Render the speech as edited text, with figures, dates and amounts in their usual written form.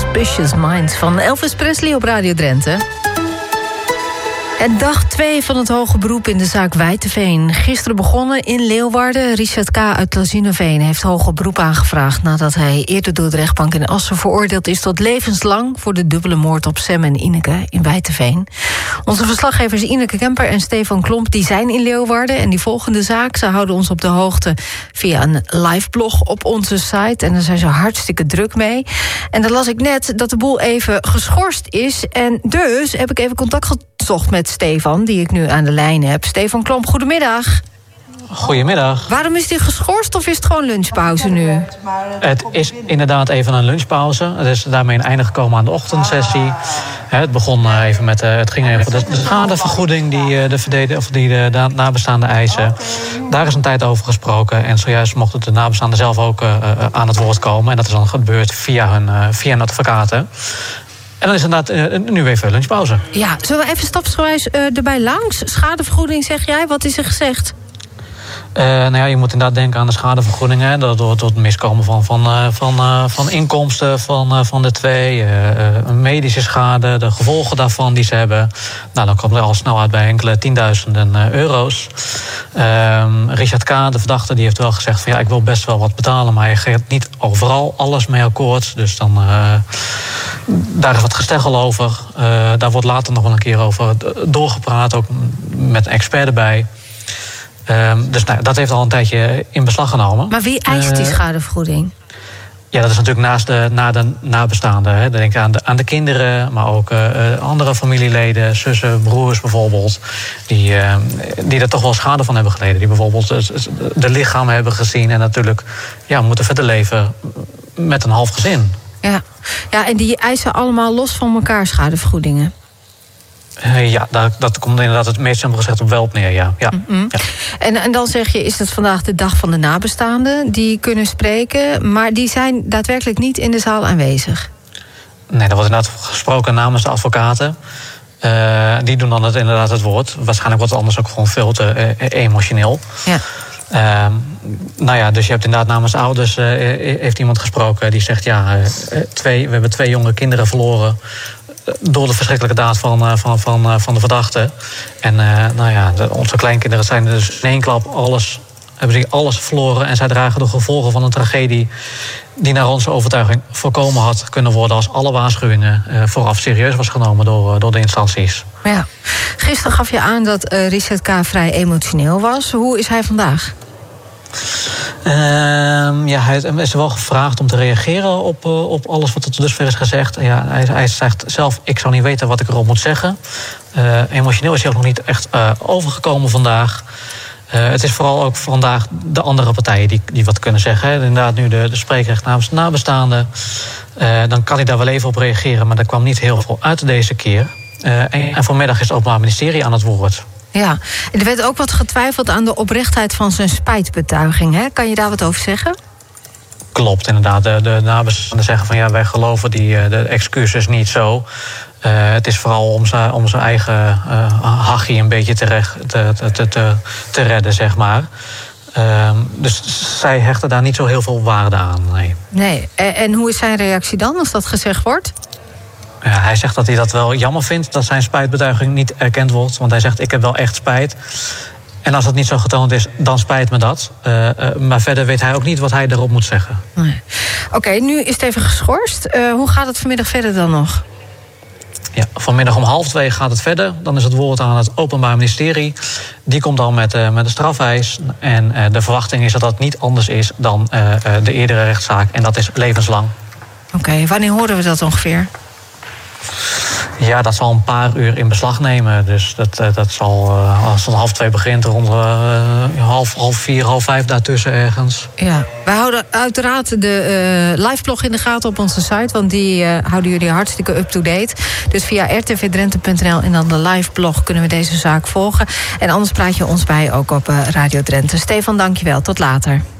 Suspicious Minds van Elvis Presley op Radio Drenthe. En dag 2 van het hoge beroep in de zaak Wijteveen. Gisteren begonnen in Leeuwarden. Richard K. uit Lazineveen heeft hoger beroep aangevraagd nadat hij eerder door de rechtbank in Assen veroordeeld is tot levenslang voor de dubbele moord op Sam en Ineke in Wijteveen. Onze verslaggevers Ineke Kemper en Stefan Klomp die zijn in Leeuwarden en die volgen de zaak. Ze houden ons op de hoogte via een liveblog op onze site en daar zijn ze hartstikke druk mee. En dan las ik net dat de boel even geschorst is en dus heb ik even contact gezocht met Stefan, die ik nu aan de lijn heb. Stefan Klomp, goedemiddag. Goedemiddag. Waarom is die geschorst of is het gewoon lunchpauze nu? Het is inderdaad even een lunchpauze. Het is daarmee een einde gekomen aan de ochtendsessie. Het begon even met het ging even de schadevergoeding die de nabestaanden eisen. Daar is een tijd over gesproken. En zojuist mochten de nabestaanden zelf ook aan het woord komen. En dat is dan gebeurd via hun advocaten. En dan is inderdaad nu even lunchpauze. Ja, zullen we even stapsgewijs erbij langs? Schadevergoeding, zeg jij? Wat is er gezegd? Je moet inderdaad denken aan de schadevergoedingen. Door het miskomen van inkomsten van de twee. Medische schade, de gevolgen daarvan die ze hebben. Nou, dan komt er al snel uit bij enkele tienduizenden euro's. Richard K., de verdachte, die heeft wel gezegd van ja, ik wil best wel wat betalen, maar je gaat niet overal alles mee akkoord. Dus dan daar is wat gesteggel over. Daar wordt later nog wel een keer over doorgepraat, ook met een expert erbij. Dus dat heeft al een tijdje in beslag genomen. Maar wie eist die schadevergoeding? Ja, dat is natuurlijk naast de nabestaanden. Hè. Denk aan de kinderen, maar ook andere familieleden, zussen, broers bijvoorbeeld. Die er toch wel schade van hebben geleden. Die bijvoorbeeld de lichamen hebben gezien en natuurlijk moeten verder leven met een half gezin. Ja, en die eisen allemaal los van elkaar schadevergoedingen. Dat komt inderdaad het meest simpel gezegd op wel op neer, ja. Mm-hmm. Ja. En dan zeg je, is het vandaag de dag van de nabestaanden die kunnen spreken, maar die zijn daadwerkelijk niet in de zaal aanwezig? Nee, er wordt inderdaad gesproken namens de advocaten. Die doen dan inderdaad het woord. Waarschijnlijk wordt het anders ook gewoon veel te emotioneel. Ja. Dus je hebt inderdaad namens de ouders heeft iemand gesproken die zegt we hebben 2 jonge kinderen verloren door de verschrikkelijke daad van de verdachte. En onze kleinkinderen zijn dus in één klap hebben alles verloren en zij dragen de gevolgen van een tragedie die naar onze overtuiging voorkomen had kunnen worden als alle waarschuwingen vooraf serieus was genomen door de instanties. Ja. Gisteren gaf je aan dat Richard K. vrij emotioneel was. Hoe is hij vandaag? Hij is wel gevraagd om te reageren op alles wat tot dusver is gezegd. Ja, hij zegt zelf, ik zou niet weten wat ik erop moet zeggen. Emotioneel is hij ook nog niet echt overgekomen vandaag. Het is vooral ook vandaag de andere partijen die wat kunnen zeggen. Hè. Inderdaad nu de spreekrecht namens de nabestaanden. Dan kan hij daar wel even op reageren, maar er kwam niet heel veel uit deze keer. En vanmiddag is het Openbaar Ministerie aan het woord. Ja, er werd ook wat getwijfeld aan de oprechtheid van zijn spijtbetuiging. Hè? Kan je daar wat over zeggen? Klopt, inderdaad. De nabestaanden zeggen van wij geloven de excuses niet zo. Het is vooral om zijn eigen hachie een beetje te redden, zeg maar. Dus zij hechten daar niet zo heel veel waarde aan. Nee. En hoe is zijn reactie dan als dat gezegd wordt? Ja, hij zegt dat hij dat wel jammer vindt dat zijn spijtbetuiging niet erkend wordt. Want hij zegt, ik heb wel echt spijt. En als dat niet zo getoond is, dan spijt me dat. Maar verder weet hij ook niet wat hij erop moet zeggen. Nee. Oké, nu is het even geschorst. Hoe gaat het vanmiddag verder dan nog? Ja, vanmiddag om 1:30 gaat het verder. Dan is het woord aan het Openbaar Ministerie. Die komt dan met de strafeis. En de verwachting is dat dat niet anders is dan de eerdere rechtszaak. En dat is levenslang. Oké, wanneer horen we dat ongeveer? Ja, dat zal een paar uur in beslag nemen. Dus dat zal, als het 1:30 begint, rond 3:30, 4:30 daartussen ergens. Ja, wij houden uiteraard de liveblog in de gaten op onze site, want die houden jullie hartstikke up-to-date. Dus via rtvdrenthe.nl en dan de liveblog kunnen we deze zaak volgen. En anders praat je ons bij ook op Radio Drenthe. Stefan, dankjewel. Tot later.